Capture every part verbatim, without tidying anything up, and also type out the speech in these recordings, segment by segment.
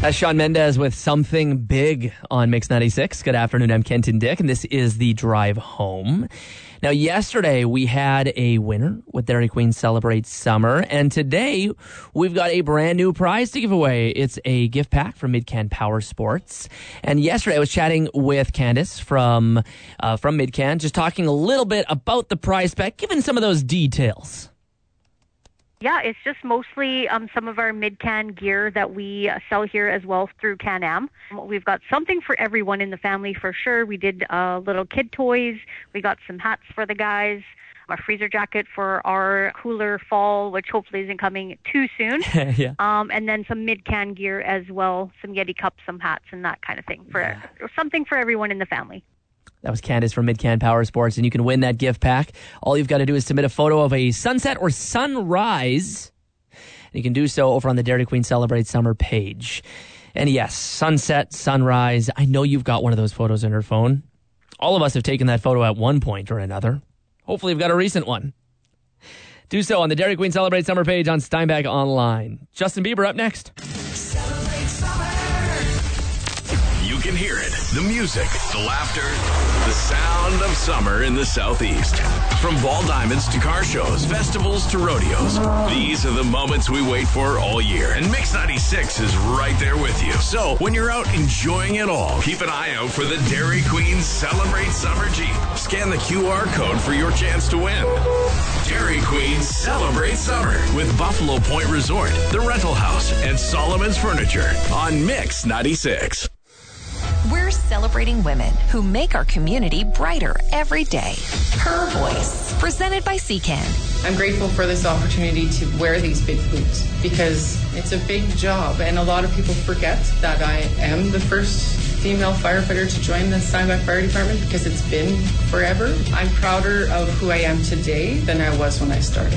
That's Shawn Mendes with Something Big on Mix ninety-six. Good afternoon, I'm Kenton Dick, and this is The Drive Home. Now, yesterday we had a winner with Dairy Queen Celebrate Summer, and today we've got a brand new prize to give away. It's a gift pack from Midcan Power Sports. And yesterday I was chatting with Candace from uh, from Midcan, just talking a little bit about the prize pack, giving some of those details. Yeah, it's just mostly um, some of our Midcan gear that we uh, sell here as well through Can-Am. We've got something for everyone in the family for sure. We did uh, little kid toys. We got some hats for the guys, a freezer jacket for our cooler fall, which hopefully isn't coming too soon. yeah. Um, and then some Midcan gear as well, some Yeti cups, some hats, and that kind of thing. For yeah. Something for everyone in the family. That was Candace from Midcan Power Sports, and you can win that gift pack. All you've got to do is submit a photo of a sunset or sunrise. And you can do so over on the Dairy Queen Celebrate Summer page. And yes, sunset, sunrise. I know you've got one of those photos on your phone. All of us have taken that photo at one point or another. Hopefully you've got a recent one. Do so on the Dairy Queen Celebrate Summer page on Steinbach Online. Justin Bieber up next. Celebrate Summer. You can hear it. The music, the laughter, the sound of summer in the Southeast. From ball diamonds to car shows, festivals to rodeos. These are the moments we wait for all year. And Mix ninety-six is right there with you. So when you're out enjoying it all, keep an eye out for the Dairy Queen Celebrate Summer Jeep. Scan the Q R code for your chance to win. Dairy Queen Celebrate Summer with Buffalo Point Resort, The Rental House, and Solomon's Furniture on Mix ninety-six. We're celebrating women who make our community brighter every day. Her Voice, presented by C Can. I'm grateful for this opportunity to wear these big boots because it's a big job, and a lot of people forget that I am the first female firefighter to join the Steinbach Fire Department because it's been forever. I'm prouder of who I am today than I was when I started.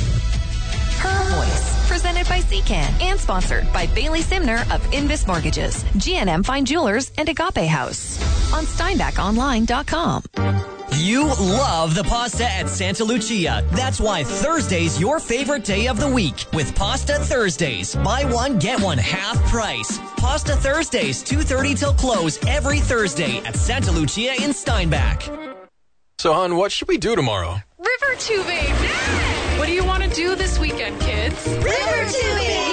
Her Voice, presented by C Can and sponsored by Bailey Simner of Invis Mortgages, G and M Fine Jewelers, and Agape House on Steinbach Online dot com. You love the pasta at Santa Lucia. That's why Thursday's your favorite day of the week with Pasta Thursdays. Buy one, get one half price. Pasta Thursdays, two thirty till close every Thursday at Santa Lucia in Steinbach. So, hon, what should we do tomorrow? River tubing! What do you want to do this weekend, kids? River tubing!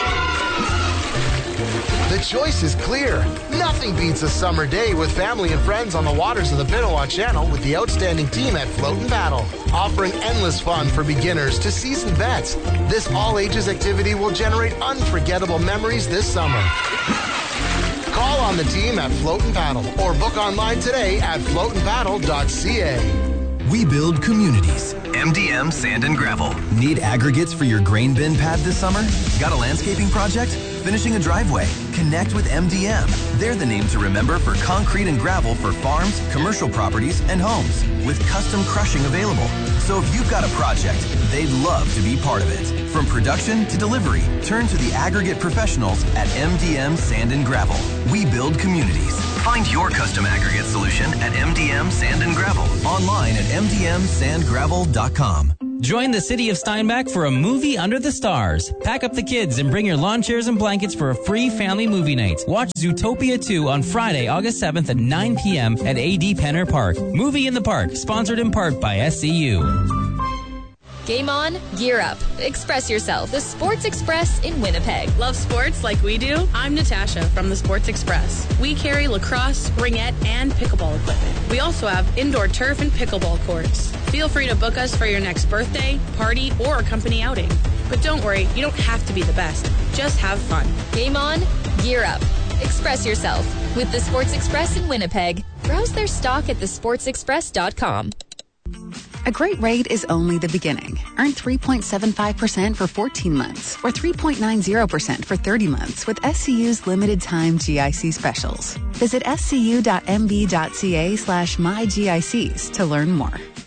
The choice is clear. Nothing beats a summer day with family and friends on the waters of the Pinawa Channel with the outstanding team at Float and Paddle. Offering endless fun for beginners to seasoned vets. This all-ages activity will generate unforgettable memories this summer. Call on the team at Float and Paddle or book online today at float and paddle dot c a. We build communities. M D M Sand and Gravel. Need aggregates for your grain bin pad this summer? Got a landscaping project? Finishing a driveway? Connect with M D M. They're the name to remember for concrete and gravel for farms, commercial properties, and homes, with custom crushing available. So if you've got a project, they'd love to be part of it. From production to delivery, turn to the aggregate professionals at M D M Sand and Gravel. We build communities. Find your custom aggregate solution at M D M Sand and Gravel. Online at m d m sand gravel dot com. Join the city of Steinbach for a movie under the stars. Pack up the kids and bring your lawn chairs and blankets for a free family movie night. Watch Zootopia two on Friday, August seventh at nine p.m. at A D Penner Park. Movie in the Park, sponsored in part by S C U. Game on, gear up. Express yourself. The Sports Express in Winnipeg. Love sports like we do? I'm Natasha from the Sports Express. We carry lacrosse, ringette, and pickleball equipment. We also have indoor turf and pickleball courts. Feel free to book us for your next birthday, party, or a company outing. But don't worry, you don't have to be the best. Just have fun. Game on, gear up. Express yourself with the Sports Express in Winnipeg. Browse their stock at the sports express dot com. A great rate is only the beginning. Earn three point seven five percent for fourteen months or three point nine zero percent for thirty months with S C U's limited time G I C specials. Visit scu.mb.ca slash mygics to learn more. The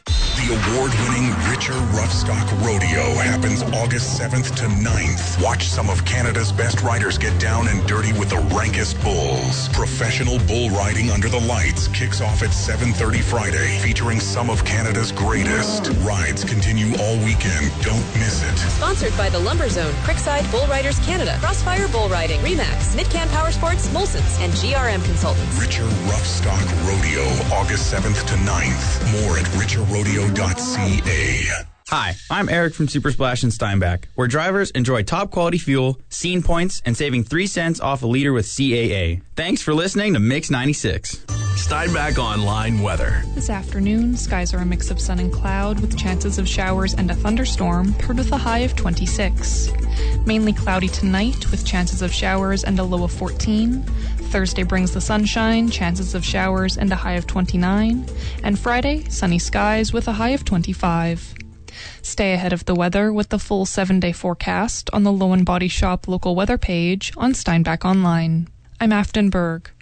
The award-winning Richer Roughstock Rodeo happens August seventh to ninth. Watch some of Canada's best riders get down and dirty with the rankest bulls. Professional bull riding under the lights kicks off at seven thirty Friday, featuring some of Canada's greatest. Rides continue all weekend. Don't miss it. Sponsored by the Lumber Zone, Crickside Bull Riders Canada, Crossfire Bull Riding, Remax, Midcan Power Sports, Molson's, and G R M Consultants. Richer Roughstock Rodeo, August seventh to ninth. More at richer rodeo dot c a. Hi, I'm Eric from Super Splash in Steinbach, where drivers enjoy top quality fuel, scene points, and saving three cents off a liter with C A A. Thanks for listening to Mix ninety-six. Steinbach Online weather. This afternoon, skies are a mix of sun and cloud with chances of showers and a thunderstorm, paired with a high of twenty-six. Mainly cloudy tonight with chances of showers and a low of fourteen. Thursday brings the sunshine, chances of showers and a high of twenty-nine. And Friday, sunny skies with a high of twenty-five. Stay ahead of the weather with the full seven-day forecast on the Lowen Body Shop local weather page on Steinbach Online. I'm Afton Berg.